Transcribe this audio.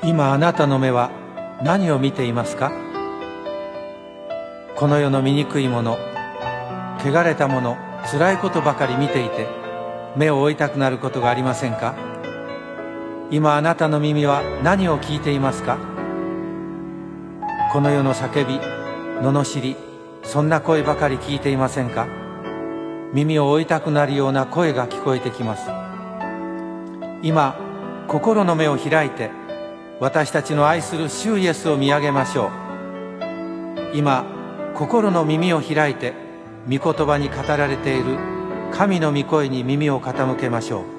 今あなたの目は何を見ていますか？この世の醜いもの、汚れたもの、辛いことばかり見ていて目を追いたくなることがありませんか？今あなたの耳は何を聞いていますか？この世の叫び、罵り、そんな声ばかり聞いていませんか？耳を追いたくなるような声が聞こえてきます。今心の目を開いて私たちの愛する主イエスを見上げましょう。今心の耳を開いて御言葉に語られている神の御声に耳を傾けましょう。